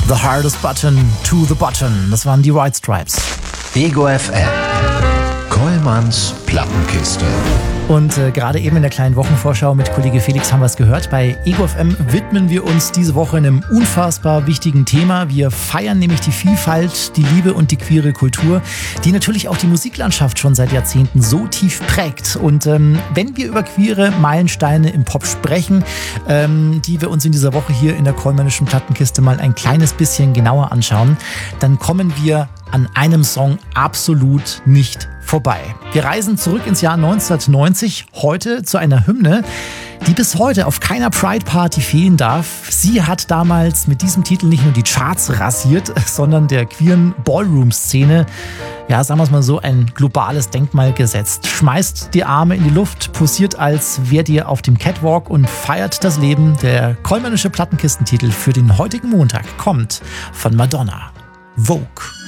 The Hardest Button to the Button. Das waren die White Stripes. Ego FM. Kollmanns Plattenkiste. Und gerade eben in der kleinen Wochenvorschau mit Kollege Felix haben wir es gehört. Bei Ego FM widmen wir uns diese Woche einem unfassbar wichtigen Thema. Wir feiern nämlich die Vielfalt, die Liebe und die queere Kultur, die natürlich auch die Musiklandschaft schon seit Jahrzehnten so tief prägt. Und wenn wir über queere Meilensteine im Pop sprechen, die wir uns in dieser Woche hier in der Kollmännischen Plattenkiste mal ein kleines bisschen genauer anschauen, dann kommen wir an einem Song absolut nicht vorbei. Wir reisen zurück ins Jahr 1990, heute zu einer Hymne, die bis heute auf keiner Pride-Party fehlen darf. Sie hat damals mit diesem Titel nicht nur die Charts rasiert, sondern der queeren Ballroom-Szene, ja, sagen wir es mal so, ein globales Denkmal gesetzt. Schmeißt die Arme in die Luft, posiert, als wärt ihr auf dem Catwalk und feiert das Leben. Der Kollmännische Plattenkistentitel für den heutigen Montag kommt von Madonna. Vogue.